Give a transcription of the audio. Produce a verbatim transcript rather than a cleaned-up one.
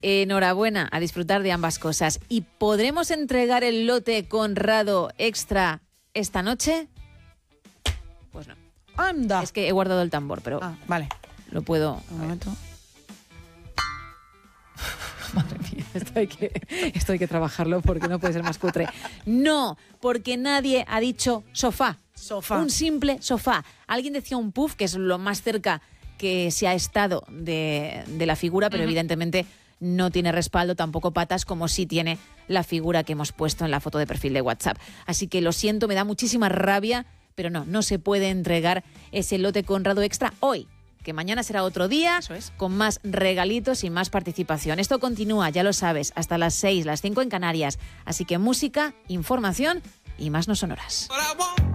Enhorabuena, a disfrutar de ambas cosas. ¿Y podremos entregar el lote Conrado Extra esta noche? Pues no. Anda. Es que he guardado el tambor, pero ah, vale. Lo puedo... Un momento. Madre mía, esto hay, que, esto hay que trabajarlo porque no puede ser más cutre. No, porque nadie ha dicho sofá. Sofá. Un simple sofá. Alguien decía un puff, que es lo más cerca que se ha estado de, de la figura, pero uh-huh. evidentemente no tiene respaldo, tampoco patas, como sí tiene la figura que hemos puesto en la foto de perfil de WhatsApp. Así que lo siento, me da muchísima rabia, pero no, no se puede entregar ese lote Conrado Extra hoy, que mañana será otro día, Eso es. Con más regalitos y más participación. Esto continúa, ya lo sabes, hasta las seis, las cinco en Canarias. Así que música, información y más no sonoras.